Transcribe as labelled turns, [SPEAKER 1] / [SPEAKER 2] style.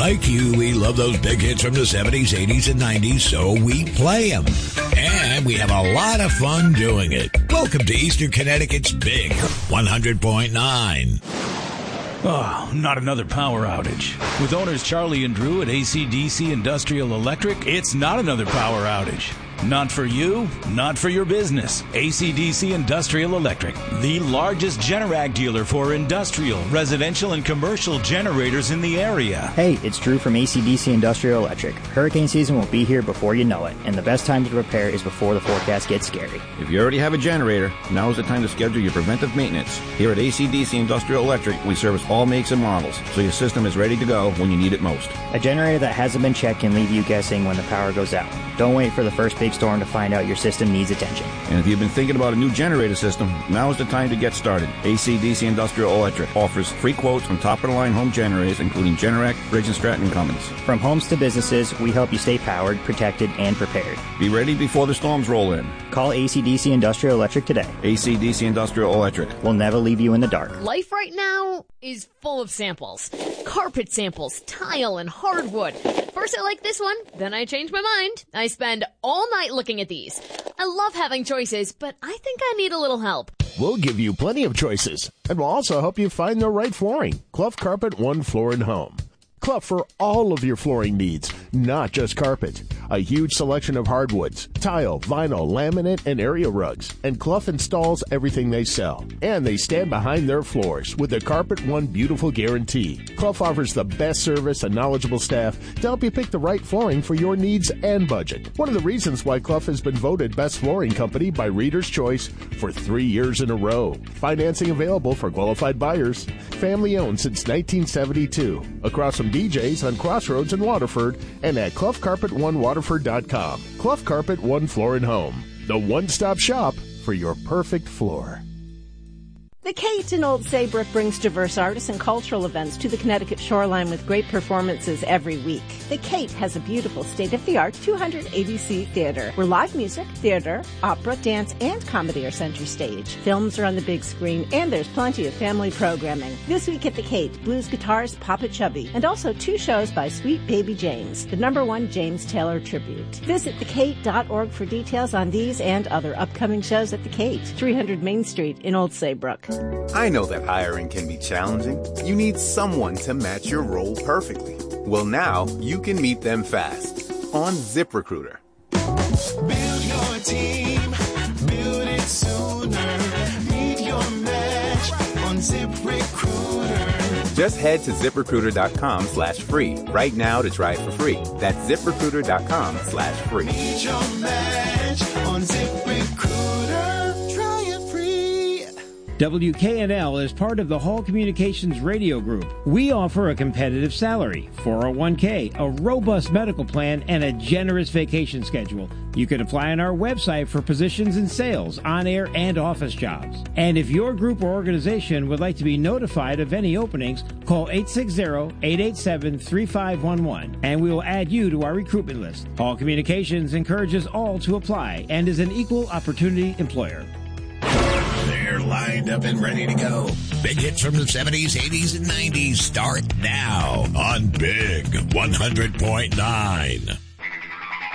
[SPEAKER 1] Like you, we love those big hits from the 70s, 80s, and 90s, so we play them. And we have a lot of fun doing it. Welcome to Eastern Connecticut's Big 100.9.
[SPEAKER 2] Oh, not another power outage. With owners Charlie and Drew at AC/DC Industrial Electric, it's not another power outage. Not for you, not for your business. AC/DC Industrial Electric, the largest Generac dealer for industrial, residential, and commercial generators in the area.
[SPEAKER 3] Hey, it's Drew from AC/DC Industrial Electric. Hurricane season will be here before you know it, and the best time to repair is before the forecast gets scary.
[SPEAKER 4] If you already have a generator, now is the time to schedule your preventive maintenance. Here at AC/DC Industrial Electric, we service all makes and models, so your system is ready to go when you need it most.
[SPEAKER 3] A generator that hasn't been checked can leave you guessing when the power goes out. Don't wait for the first big storm to find out your system needs attention.
[SPEAKER 4] And if you've been thinking about a new generator system, now is the time to get started. AC/DC Industrial Electric offers free quotes on top-of-the-line home generators, including Generac, Briggs & Stratton, and Cummins.
[SPEAKER 3] From homes to businesses, we help you stay powered, protected, and prepared.
[SPEAKER 4] Be ready before the storms roll in.
[SPEAKER 3] Call AC/DC Industrial Electric today.
[SPEAKER 4] AC/DC Industrial Electric.
[SPEAKER 3] We'll never leave you in the dark.
[SPEAKER 5] Life right now is full of samples. Carpet samples, tile, and hardwood. First I like this one, then I change my mind. I spend all night looking at these. I love having choices, but I think I need a little help.
[SPEAKER 6] We'll give you plenty of choices, and we'll also help you find the right flooring. Clough Carpet One Floor and Home. Clough for all of your flooring needs, not just carpet. A huge selection of hardwoods, tile, vinyl, laminate, and area rugs. And Clough installs everything they sell. And they stand behind their floors with the Carpet One Beautiful Guarantee. Clough offers the best service and knowledgeable staff to help you pick the right flooring for your needs and budget. One of the reasons why Clough has been voted Best Flooring Company by Reader's Choice for 3 years in a row. Financing available for qualified buyers. Family owned since 1972. Across from DJ's on Crossroads in Waterford and at CloughCarpet1Waterford.com. Clough Carpet One Floor and Home, the one-stop shop for your perfect floor.
[SPEAKER 7] The Kate in Old Saybrook brings diverse artists and cultural events to the Connecticut shoreline with great performances every week. The Kate has a beautiful state-of-the-art 280-seat theater where live music, theater, opera, dance, and comedy are center stage. Films are on the big screen, and there's plenty of family programming. This week at the Kate, blues guitarist Papa Chubby, and also 2 shows by Sweet Baby James, the #1 James Taylor tribute. Visit thekate.org for details on these and other upcoming shows at the Kate, 300 Main Street in Old Saybrook.
[SPEAKER 8] I know that hiring can be challenging. You need someone to match your role perfectly. Well, now you can meet them fast on ZipRecruiter.
[SPEAKER 9] Build your team, build it sooner. Meet your match on ZipRecruiter.
[SPEAKER 8] Just head to ZipRecruiter.com/free right now to try it for free. That's ZipRecruiter.com/free.
[SPEAKER 9] Meet your match on ZipRecruiter. Try it free.
[SPEAKER 10] WKNL is part of the Hall Communications Radio Group. We offer a competitive salary, 401k, a robust medical plan, and a generous vacation schedule. You can apply on our website for positions in sales, on-air, and office jobs. And if your group or organization would like to be notified of any openings, call 860-887-3511, and we will add you to our recruitment list. Hall Communications encourages all to apply and is an equal opportunity employer.
[SPEAKER 1] They're lined up and ready to go. Big hits from the 70s, 80s, and 90s start now on Big 100.9.